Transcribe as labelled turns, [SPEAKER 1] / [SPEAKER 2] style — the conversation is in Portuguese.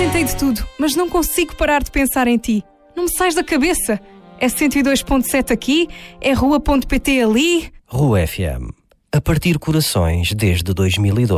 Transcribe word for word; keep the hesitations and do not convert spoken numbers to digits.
[SPEAKER 1] tentei de tudo, mas não consigo parar de pensar em ti. Não me sais da cabeça. É cento e dois ponto sete aqui, é rua ponto pt ali.
[SPEAKER 2] Rua F M. A partir corações desde dois mil e dois.